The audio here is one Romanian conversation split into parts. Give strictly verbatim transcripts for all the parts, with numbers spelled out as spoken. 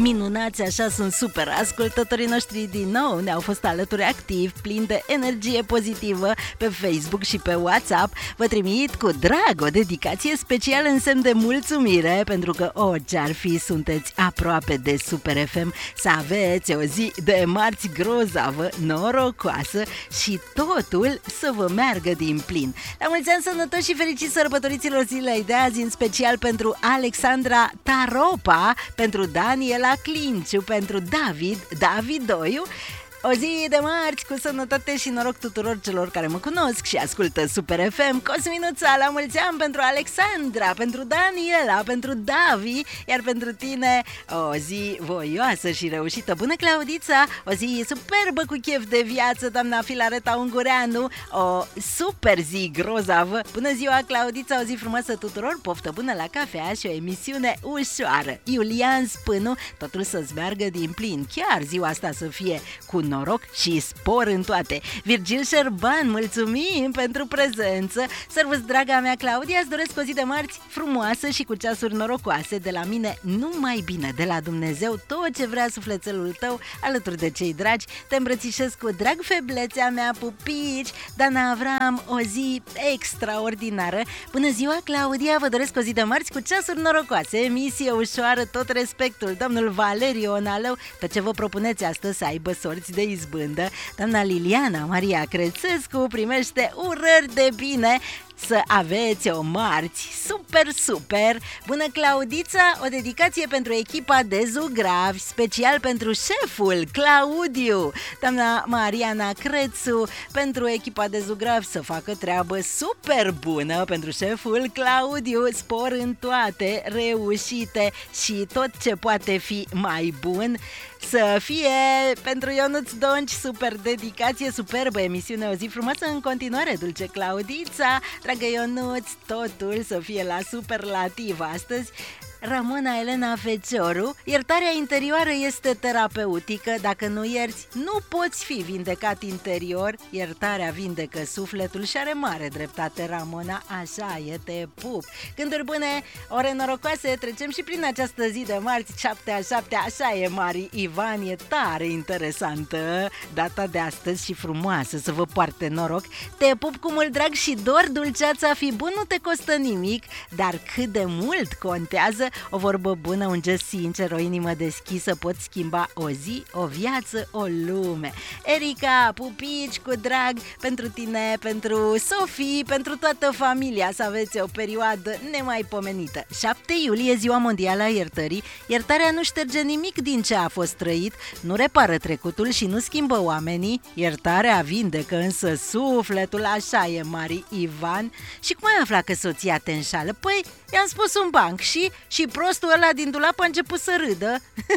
Minunați, așa sunt super. Ascultătorii noștri din nou ne-au fost alături activ, plini de energie pozitivă pe Facebook și pe WhatsApp. Vă trimit cu drag o dedicație specială în semn de mulțumire, pentru că orice ar fi, sunteți aproape de Super F M. Să aveți o zi de marți grozavă, norocoasă și totul să vă meargă din plin. La mulți ani sănătoși și fericiți sărbătoriților zilei de azi, în special pentru Alexandra Taropa, pentru Daniela Clinciu, pentru David Davidoiu. O zi de marți cu sănătate și noroc tuturor celor care mă cunosc și ascultă Super F M. Cosminuța, la mulți ani pentru Alexandra, pentru Daniela, pentru Davi, iar pentru tine o zi voioasă și reușită. Bună, Claudița, o zi superbă cu chef de viață, doamna Filareta Ungureanu, o super zi grozavă. Bună ziua, Claudița, o zi frumoasă tuturor, poftă bună la cafea și o emisiune ușoară. Iulian Spânu, totul să-ți meargă din plin, chiar ziua asta să fie cu noroc și spor în toate. Virgil Șerban, mulțumim pentru prezență. Servus, draga mea Claudia, îți doresc o zi de marți frumoasă și cu ceasuri norocoase. De la mine numai bine, de la Dumnezeu tot ce vrea sufletelul tău, alături de cei dragi. Te îmbrățișez cu drag, feblețea mea, pupici. Dana Avram, o zi extraordinară. Bună ziua, Claudia, vă doresc o zi de marți cu ceasuri norocoase, emisie ușoară, tot respectul. Domnul Valeriu Onalău, pe ce vă propuneți astăzi să aibă sorți de izbândă. Doamna Liliana Maria Crețescu primește urări de bine, să aveți o marți super, super. Bună, Claudița, o dedicație pentru echipa de zugravi, special pentru șeful Claudiu. Doamna Mariana Crețu, pentru echipa de zugravi să facă treabă super bună, pentru șeful Claudiu, spor în toate, reușite și tot ce poate fi mai bun. Să fie pentru Ionuț Donci, super dedicație, superbă emisiune, o zi frumoasă în continuare, dulce Claudița. Dragă Ionuț, totul să fie la superlativ astăzi. Ramona Elena Fecioru, iertarea interioară este terapeutică, dacă nu ierți, nu poți fi vindecat interior, iertarea vindecă sufletul și are mare dreptate, Ramona, așa e, te pup. Gânduri bune, ore norocoase, trecem și prin această zi de marți, șapte a șapte, așa e, Mari Ivan, e tare interesantă data de astăzi și frumoasă, să vă poarte noroc. Te pup cu mult drag și dor, dulceața, fi bun nu te costă nimic, dar cât de mult contează o vorbă bună, un gest sincer, o inimă deschisă pot schimba o zi, o viață, o lume. Erica, pupici cu drag pentru tine, pentru Sofie, pentru toată familia, să aveți o perioadă nemaipomenită. șapte iulie, ziua mondială a iertării. Iertarea nu șterge nimic din ce a fost trăit, nu repară trecutul și nu schimbă oamenii. Iertarea vindecă însă sufletul, așa e, Mari Ivan. Și cum ai aflat că soția te înșală? Păi, i-am spus un banc și, și prostul ăla din dulap a început să râdă.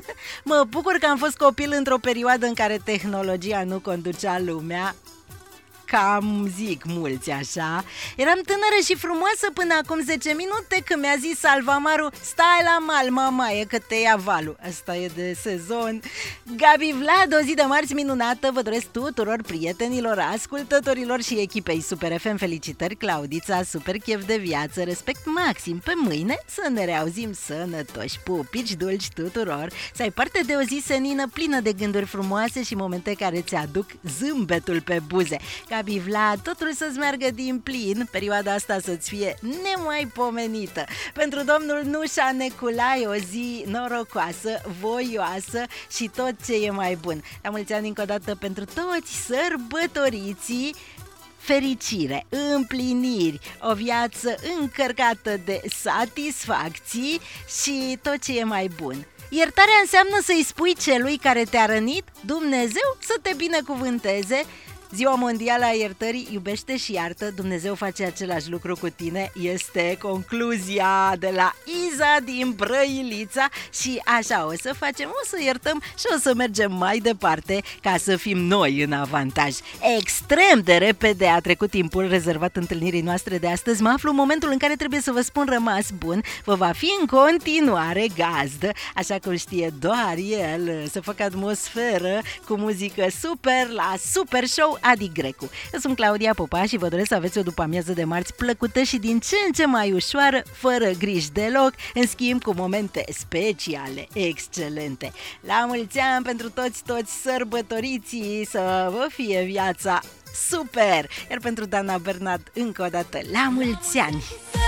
Mă bucur că am fost copil într-o perioadă în care tehnologia nu conducea lumea. Cam zic mulți așa. Eram tânără și frumoasă până acum zece minute când mi-a zis Salvamaru: stai la mal, mama, e că te ia valul. Asta e de sezon. Gabi Vlad, o zi de marți minunată vă doresc tuturor prietenilor, ascultătorilor și echipei Super F M. Felicitări, Claudița, super chef de viață, respect maxim. Pe mâine să ne reauzim sănătoși. Pupici dulci tuturor, să ai parte de o zi senină plină de gânduri frumoase și momente care ți aduc zâmbetul pe buze. Gabi Vlad, totul să-ți meargă din plin, perioada asta să-ți fie nemaipomenită. Pentru domnul Nușa Neculai, o zi norocoasă, voioasă și tot ce e mai bun. La mulți ani încă o dată pentru toți sărbătoriții, fericire, împliniri, o viață încărcată de satisfacții și tot ce e mai bun. Iertarea înseamnă să-i spui celui care te-a rănit: Dumnezeu să te binecuvânteze. Ziua mondială a iertării, iubește și iartă, Dumnezeu face același lucru cu tine, este concluzia de la Iza din Brăilița. Și așa o să facem, o să iertăm și o să mergem mai departe ca să fim noi în avantaj. Extrem de repede a trecut timpul rezervat întâlnirii noastre de astăzi. Mă aflu în momentul în care trebuie să vă spun rămas bun. Vă va fi în continuare gazdă, așa cum știe doar el, să facă atmosferă cu muzică super la Super Show Adi Grecu. Eu sunt Claudia Popa și vă doresc să aveți o după-amiază de marți plăcută și din ce în ce mai ușoară, fără griji deloc, în schimb cu momente speciale, excelente. La mulți ani pentru toți, toți sărbătoriții, să vă fie viața super! Iar pentru Dana Bernat, încă o dată, la mulți ani!